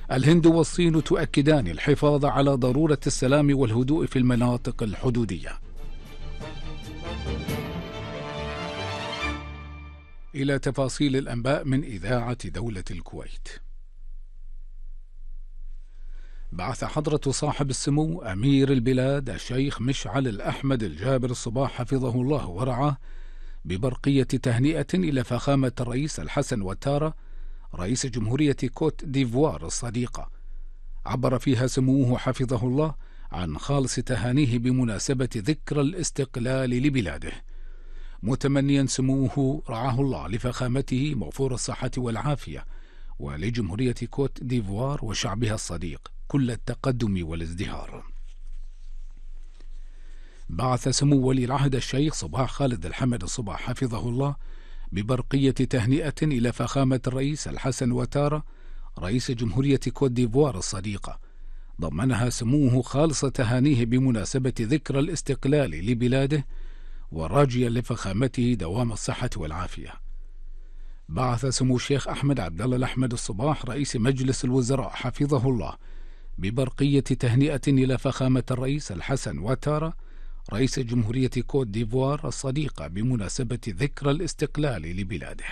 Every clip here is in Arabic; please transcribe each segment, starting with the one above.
الهند والصين تؤكدان الحفاظ على ضرورة السلام والهدوء في المناطق الحدودية. إلى تفاصيل الأنباء من إذاعة دولة الكويت. بعث حضرة صاحب السمو أمير البلاد الشيخ مشعل الأحمد الجابر الصباح حفظه الله ورعاه ببرقية تهنئة إلى فخامة الرئيس الحسن وتارة رئيس جمهورية كوت ديفوار الصديقة. عبر فيها سموه حفظه الله عن خالص تهانيه بمناسبة ذكرى الاستقلال لبلاده، متمنيا سموه رعاه الله لفخامته موفور الصحة والعافية، ولجمهورية كوت ديفوار وشعبها الصديق كل التقدم والازدهار. بعث سمو ولي العهد الشيخ صباح خالد الحمد الصباح حفظه الله ببرقية تهنئة إلى فخامة الرئيس الحسن وتارة رئيس جمهورية كوت ديفوار الصديقة، ضمنها سموه خالص تهانيه بمناسبة ذكرى الاستقلال لبلاده، وراجيا لفخامته دوام الصحة والعافية. بعث سمو الشيخ أحمد عبد الله الأحمد الصباح رئيس مجلس الوزراء حفظه الله ببرقية تهنئة إلى فخامة الرئيس الحسن وتارة رئيس جمهورية كوت ديفوار الصديقة بمناسبة ذكرى الاستقلال لبلاده.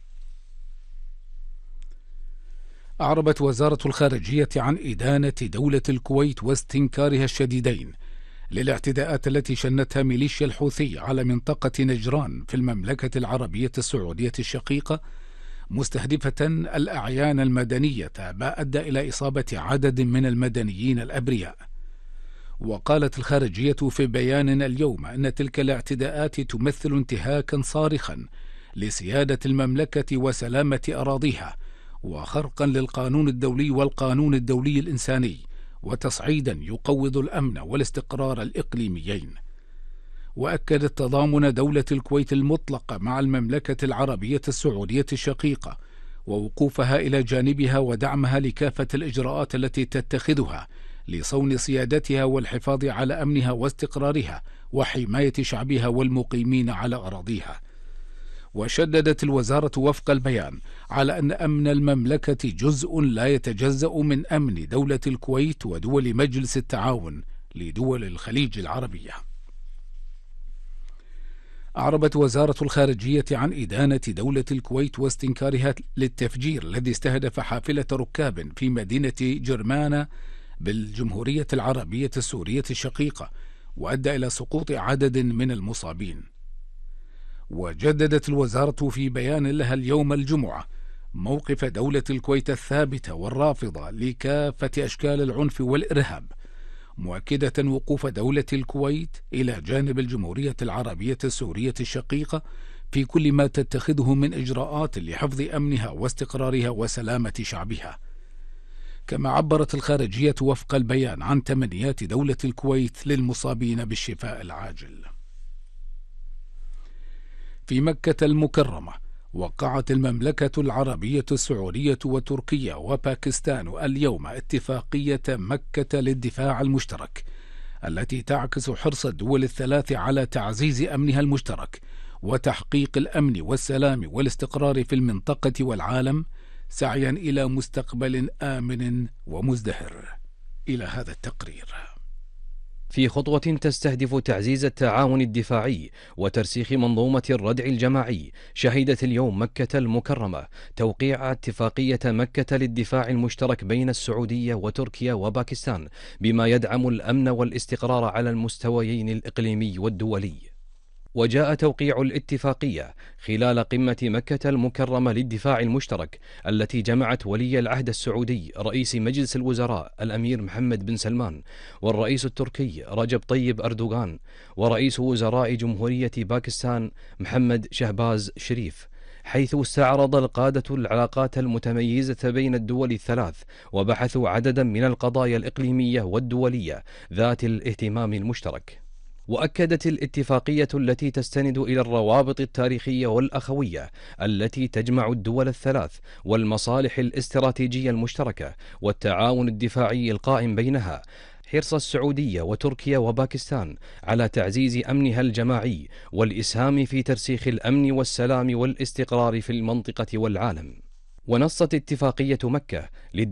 أعربت وزارة الخارجية عن إدانة دولة الكويت واستنكارها الشديدين للاعتداءات التي شنتها ميليشيا الحوثي على منطقة نجران في المملكة العربية السعودية الشقيقة، مستهدفة الأعيان المدنية، ما أدى إلى إصابة عدد من المدنيين الأبرياء. وقالت الخارجية في بيان اليوم أن تلك الاعتداءات تمثل انتهاكا صارخا لسيادة المملكة وسلامة أراضيها، وخرقا للقانون الدولي والقانون الدولي الإنساني، وتصعيدا يقوض الأمن والاستقرار الإقليميين. وأكدت تضامن دولة الكويت المطلق مع المملكة العربية السعودية الشقيقة، ووقوفها إلى جانبها ودعمها لكافة الإجراءات التي تتخذها لصون سيادتها والحفاظ على أمنها واستقرارها وحماية شعبها والمقيمين على أراضيها. وشددت الوزارة وفق البيان على أن أمن المملكة جزء لا يتجزأ من أمن دولة الكويت ودول مجلس التعاون لدول الخليج العربية. أعربت وزارة الخارجية عن إدانة دولة الكويت واستنكارها للتفجير الذي استهدف حافلة ركاب في مدينة جرمانة بالجمهورية العربية السورية الشقيقة، وأدى إلى سقوط عدد من المصابين. وجددت الوزارة في بيان لها اليوم الجمعة موقف دولة الكويت الثابت والرافضة لكافة أشكال العنف والإرهاب، مؤكدة وقوف دولة الكويت إلى جانب الجمهورية العربية السورية الشقيقة في كل ما تتخذه من إجراءات لحفظ أمنها واستقرارها وسلامة شعبها. كما عبرت الخارجية وفق البيان عن تمنيات دولة الكويت للمصابين بالشفاء العاجل. في مكة المكرمة وقعت المملكة العربية السعودية وتركيا وباكستان اليوم اتفاقية مكة للدفاع المشترك، التي تعكس حرص الدول الثلاث على تعزيز أمنها المشترك وتحقيق الأمن والسلام والاستقرار في المنطقة والعالم، سعيا إلى مستقبل آمن ومزدهر. إلى هذا التقرير. في خطوة تستهدف تعزيز التعاون الدفاعي وترسيخ منظومة الردع الجماعي، شهدت اليوم مكة المكرمة توقيع اتفاقية مكة للدفاع المشترك بين السعودية وتركيا وباكستان، بما يدعم الأمن والاستقرار على المستويين الإقليمي والدولي. وجاء توقيع الاتفاقية خلال قمة مكة المكرمة للدفاع المشترك التي جمعت ولي العهد السعودي رئيس مجلس الوزراء الأمير محمد بن سلمان، والرئيس التركي رجب طيب أردوغان، ورئيس وزراء جمهورية باكستان محمد شهباز شريف، حيث استعرض القادة العلاقات المتميزة بين الدول الثلاث، وبحثوا عددا من القضايا الإقليمية والدولية ذات الاهتمام المشترك. وأكدت الاتفاقية التي تستند إلى الروابط التاريخية والأخوية التي تجمع الدول الثلاث والمصالح الاستراتيجية المشتركة والتعاون الدفاعي القائم بينها، حرص السعودية وتركيا وباكستان على تعزيز أمنها الجماعي والإسهام في ترسيخ الأمن والسلام والاستقرار في المنطقة والعالم. ونصت اتفاقية مكة